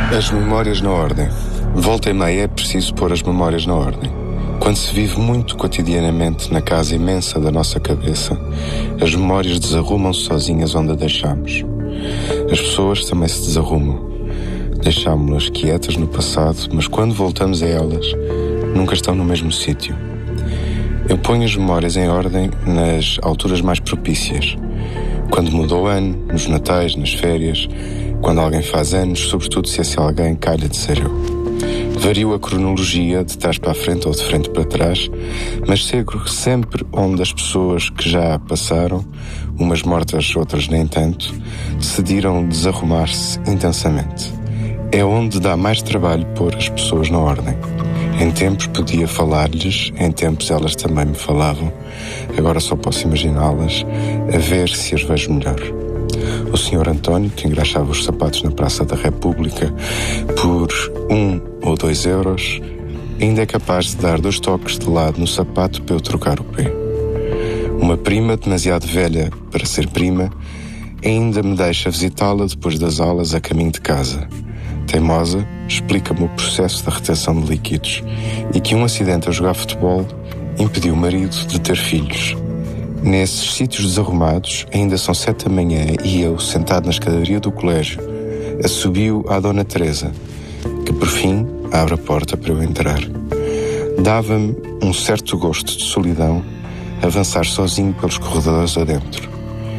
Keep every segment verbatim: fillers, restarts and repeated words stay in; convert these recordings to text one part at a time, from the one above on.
As memórias na ordem. Volta e meia é preciso pôr as memórias na ordem. Quando se vive muito cotidianamente na casa imensa da nossa cabeça, as memórias desarrumam-se sozinhas onde a deixamos. As pessoas também se desarrumam. Deixámo-las quietas no passado, mas quando voltamos a elas, nunca estão no mesmo sítio. Eu ponho as memórias em ordem nas alturas mais propícias. Quando muda o ano, nos natais, nas férias, quando alguém faz anos, sobretudo se esse alguém calha de ser eu. Vario a cronologia de trás para a frente ou de frente para trás, mas chego sempre onde as pessoas que já passaram, umas mortas, outras nem tanto, decidiram desarrumar-se intensamente. É onde dá mais trabalho pôr as pessoas na ordem. Em tempos podia falar-lhes, em tempos elas também me falavam. Agora só posso imaginá-las, a ver se as vejo melhor. O senhor António, que engraxava os sapatos na Praça da República por um ou dois euros, ainda é capaz de dar dois toques de lado no sapato para eu trocar o pé. Uma prima, demasiado velha para ser prima, ainda me deixa visitá-la depois das aulas a caminho de casa. Teimosa, explica-me o processo da retenção de líquidos e que um acidente a jogar futebol impediu o marido de ter filhos. Nesses sítios desarrumados, ainda são sete da manhã e eu, sentado na escadaria do colégio, assobio à Dona Teresa, que por fim abre a porta para eu entrar. Dava-me um certo gosto de solidão avançar sozinho pelos corredores adentro.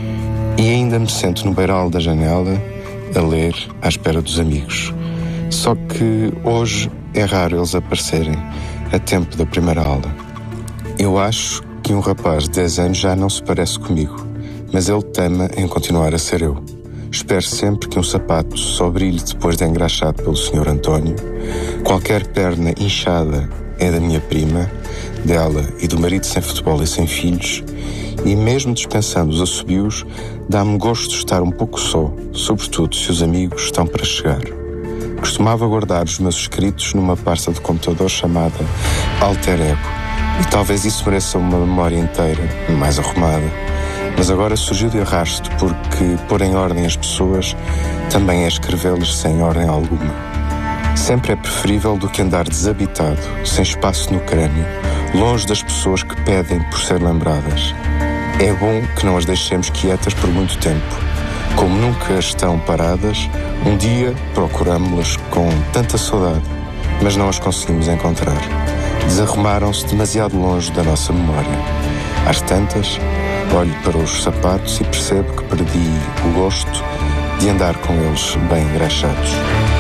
E ainda me sento no beiral da janela a ler à espera dos amigos. Só que hoje é raro eles aparecerem a tempo da primeira aula. Eu acho que um rapaz de dez anos já não se parece comigo, mas ele teme em continuar a ser eu. Espero sempre que um sapato só brilhe depois de engraxado pelo senhor António. Qualquer perna inchada é da minha prima, dela e do marido sem futebol e sem filhos, e mesmo dispensando os assobios, dá-me gosto de estar um pouco só, sobretudo se os amigos estão para chegar. Costumava guardar os meus escritos numa pasta de computador chamada Alter Ego, e talvez isso mereça uma memória inteira, mais arrumada. Mas agora surgiu de arrasto, porque pôr em ordem as pessoas também é escrevê-las sem ordem alguma. Sempre é preferível do que andar desabitado, sem espaço no crânio, longe das pessoas que pedem por ser lembradas. É bom que não as deixemos quietas por muito tempo. Como nunca estão paradas, um dia procuramos-las com tanta saudade, mas não as conseguimos encontrar. Desarrumaram-se demasiado longe da nossa memória. Às tantas, olho para os sapatos e percebo que perdi o gosto de andar com eles bem engraxados.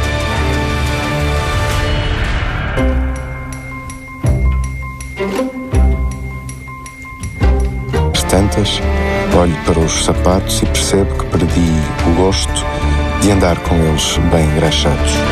Às tantas, olho para os sapatos e percebo que perdi o gosto de andar com eles bem engraxados.